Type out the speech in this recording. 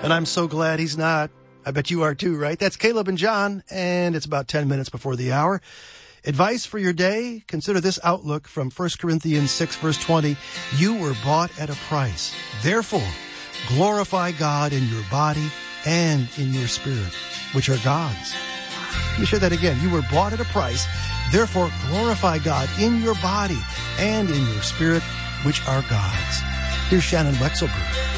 And I'm so glad he's not. I bet you are too, right? That's Caleb and John, and it's about 10 minutes before the hour. Advice for your day: consider this outlook from 1 Corinthians 6, verse 20. You were bought at a price. Therefore, glorify God in your body and in your spirit, which are God's. Let me share that again. You were bought at a price. Therefore, glorify God in your body and in your spirit, which are God's. Here's Shannon Wexelberg.